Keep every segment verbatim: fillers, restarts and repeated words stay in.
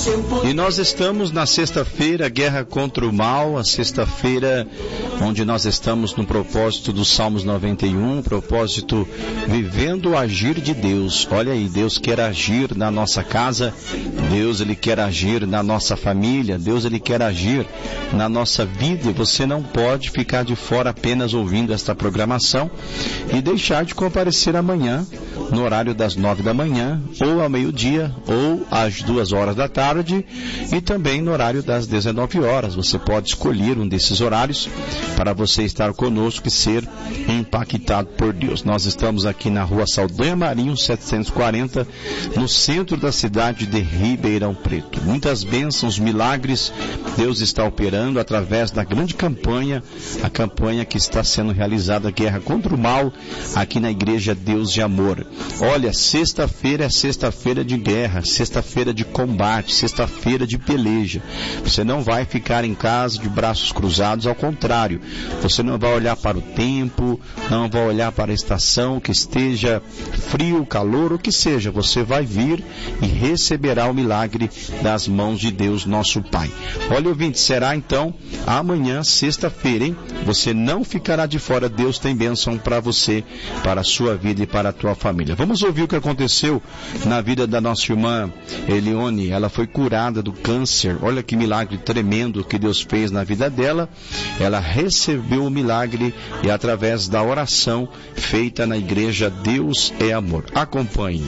E nós estamos na sexta-feira, Guerra contra o Mal, a sexta-feira onde nós estamos no propósito dos Salmos noventa e um, propósito vivendo o agir de Deus. Olha aí, Deus quer agir na nossa casa, Deus ele quer agir na nossa família, Deus ele quer agir na nossa vida, e você não pode ficar de fora apenas ouvindo esta programação e deixar de comparecer amanhã, no horário das nove da manhã, ou ao meio-dia, ou às duas horas da tarde, e também no horário das dezenove horas. Você pode escolher um desses horários para você estar conosco e ser impactado por Deus. Nós estamos aqui na rua Saldanha Marinho, setecentos e quarenta, no centro da cidade de Ribeirão Preto. Muitas bênçãos, milagres, Deus está operando através da grande campanha, a campanha que está sendo realizada, Guerra contra o Mal, aqui na Igreja Deus de Amor. Olha, sexta-feira é sexta-feira de guerra, sexta-feira de combate, sexta-feira de peleja. Você não vai ficar em casa de braços cruzados, ao contrário, você não vai olhar para o tempo, não vai olhar para a estação, que esteja frio, calor, o que seja, você vai vir e receberá o milagre das mãos de Deus, nosso Pai. Olha, ouvinte, será então amanhã, sexta-feira, hein? Você não ficará de fora, Deus tem bênção para você, para a sua vida e para a tua família. Vamos ouvir o que aconteceu na vida da nossa irmã Elione. Ela foi curada do câncer. Olha que milagre tremendo que Deus fez na vida dela. Ela recebeu o milagre e através da oração feita na igreja Deus é Amor. Acompanhe.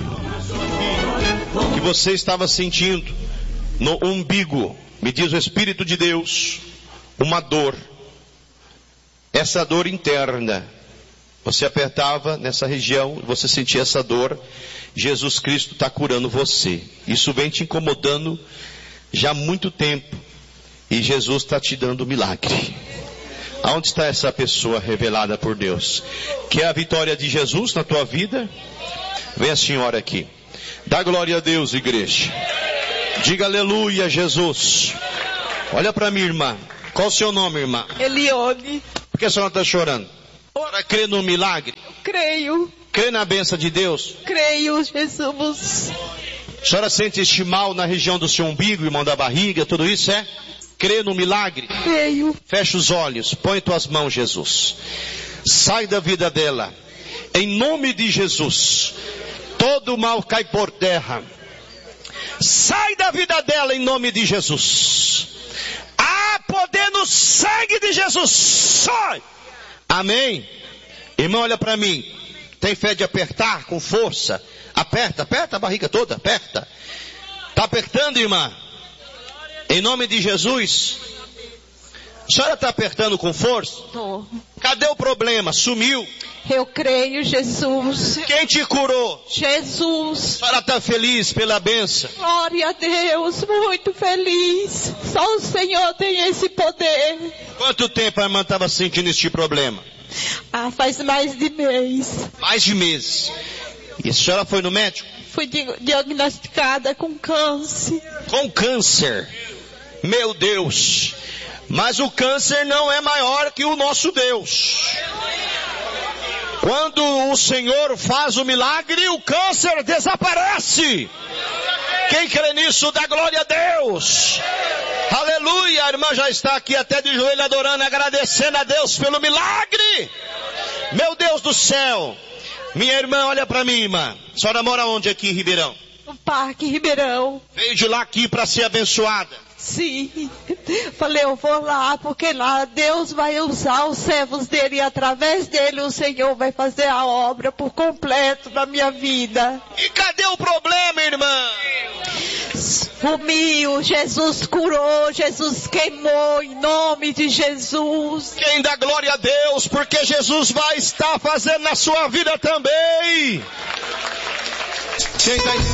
O que você estava sentindo no umbigo, me diz o Espírito de Deus, uma dor. Essa dor interna. Você apertava nessa região, você sentia essa dor. Jesus Cristo está curando você. Isso vem te incomodando já há muito tempo. E Jesus está te dando um milagre. Aonde está essa pessoa revelada por Deus? Quer a vitória de Jesus na tua vida? Vem a senhora aqui. Dá glória a Deus, igreja. Diga aleluia, Jesus. Olha para mim, irmã. Qual o seu nome, irmã? Elione. Por que a senhora está chorando? Ora, crê no milagre? Creio. Crê na bênção de Deus? Creio, Jesus. A senhora sente este mal na região do seu umbigo, irmão, da barriga, tudo isso é? Crê no milagre? Creio. Fecha os olhos, põe tuas mãos, Jesus. Sai da vida dela. Em nome de Jesus. Todo mal cai por terra. Sai da vida dela em nome de Jesus. Há poder no sangue de Jesus. Sai! Amém? Irmão, olha para mim. Tem fé de apertar com força? Aperta, aperta a barriga toda, aperta. Está apertando, irmã? Em nome de Jesus. A senhora está apertando com força? Tô. Cadê o problema? Sumiu? Eu creio, Jesus. Quem te curou? Jesus. A senhora está feliz pela bênção? Glória a Deus, muito feliz. Só o Senhor tem esse poder. Quanto tempo a irmã estava sentindo este problema? Ah, faz mais de mês. Mais de meses. E a senhora foi no médico? Fui di- diagnosticada com câncer. Com câncer. Meu Deus. Mas o câncer não é maior que o nosso Deus. Quando o Senhor faz o milagre, o câncer desaparece. Quem crê nisso, dá glória a Deus. Aleluia, a irmã já está aqui até de joelho adorando, agradecendo a Deus pelo milagre. Meu Deus do céu. Minha irmã, olha para mim, irmã. A senhora mora onde aqui em Ribeirão? No Parque Ribeirão. Veio de lá aqui para ser abençoada. Sim. Falei, eu vou lá, porque lá Deus vai usar os servos dele e através dele o Senhor vai fazer a obra por completo na minha vida. E cadê o problema, irmã? Sumiu, Jesus curou, Jesus queimou em nome de Jesus. Quem dá glória a Deus, porque Jesus vai estar fazendo na sua vida também. Quem tá